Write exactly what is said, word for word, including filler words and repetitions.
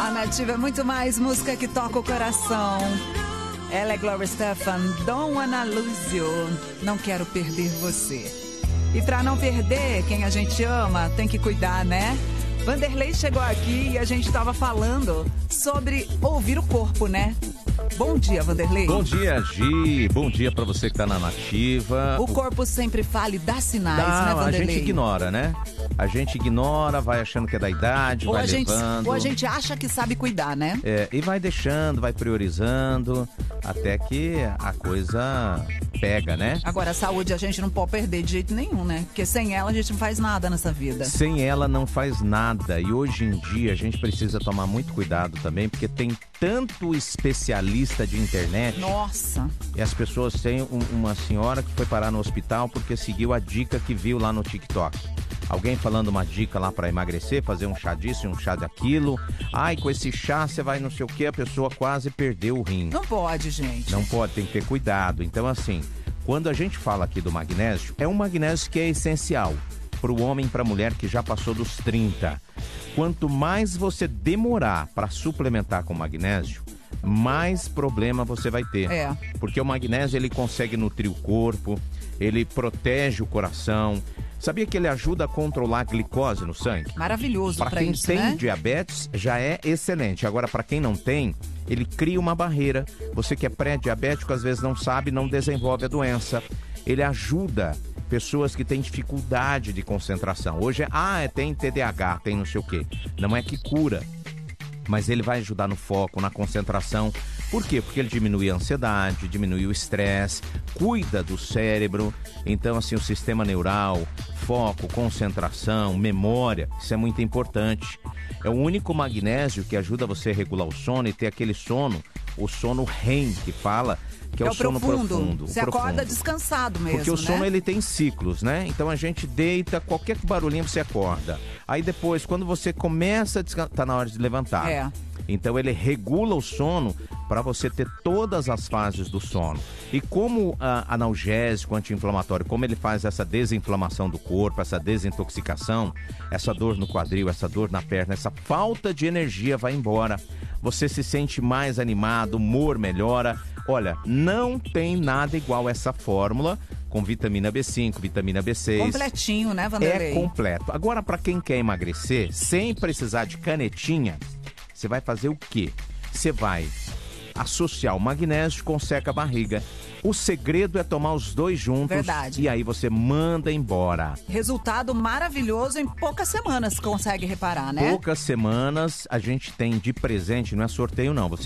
A Nativa é muito mais música que toca o coração. Ela é Gloria Estefan, Don't Wanna Lose You, não quero perder você. E pra não perder quem a gente ama, tem que cuidar, né? Vanderlei chegou aqui e a gente tava falando sobre ouvir o corpo, né? Bom dia, Vanderlei. Bom dia, Gi. Bom dia pra você que tá na Nativa. O corpo sempre fala e dá sinais, dá, né, Vanderlei? A gente ignora, né? A gente ignora, vai achando que é da idade, ou vai a gente, levando. Ou a gente acha que sabe cuidar, né? É, e vai deixando, vai priorizando, até que a coisa pega, né? Agora, a saúde a gente não pode perder de jeito nenhum, né? Porque sem ela a gente não faz nada nessa vida. Sem ela não faz nada. E hoje em dia a gente precisa tomar muito cuidado também, porque tem tanto especialista de internet. Nossa! E as pessoas têm um, uma senhora que foi parar no hospital porque seguiu a dica que viu lá no TikTok. Alguém falando uma dica lá para emagrecer, fazer um chá disso, um chá daquilo. Ai, com esse chá você vai não sei o que, a pessoa quase perdeu o rim. Não pode, gente. Não pode, tem que ter cuidado. Então, assim, quando a gente fala aqui do magnésio, é um magnésio que é essencial para o homem e para a mulher que já passou dos trinta. Quanto mais você demorar para suplementar com magnésio, mais problema você vai ter. É. Porque o magnésio, ele consegue nutrir o corpo, ele protege o coração. Sabia que ele ajuda a controlar a glicose no sangue? Maravilhoso para pra quem isso, tem né? diabetes, já é excelente. Agora, para quem não tem, ele cria uma barreira. Você que é pré-diabético, às vezes não sabe, não desenvolve a doença. Ele ajuda pessoas que têm dificuldade de concentração. Hoje, ah, tem T D A H, tem não sei o quê. Não é que cura, mas ele vai ajudar no foco, na concentração. Por quê? Porque ele diminui a ansiedade, diminui o estresse, cuida do cérebro. Então, assim, o sistema neural, foco, concentração, memória, isso é muito importante. É o único magnésio que ajuda você a regular o sono e ter aquele sono, o sono R E M, que fala, que é, é o, o sono profundo. profundo você profundo. acorda descansado mesmo, porque o sono, né? ele tem ciclos, né? Então a gente deita, qualquer barulhinho você acorda. Aí depois, quando você começa a descansar, tá na hora de levantar. É. Então ele regula o sono para você ter todas as fases do sono. E como ah, analgésico, anti-inflamatório, como ele faz essa desinflamação do corpo, essa desintoxicação, essa dor no quadril, essa dor na perna, essa falta de energia vai embora. Você se sente mais animado, o humor melhora. Olha, não tem nada igual essa fórmula com vitamina B cinco, vitamina B seis. Completinho, né, Vanderlei? É completo. Agora, para quem quer emagrecer, sem precisar de canetinha, você vai fazer o quê? Você vai associar o magnésio com seca-barriga. O segredo é tomar os dois juntos. Verdade. E aí você manda embora. Resultado maravilhoso, em poucas semanas consegue reparar, né? Poucas semanas a gente tem de presente, não é sorteio não. Você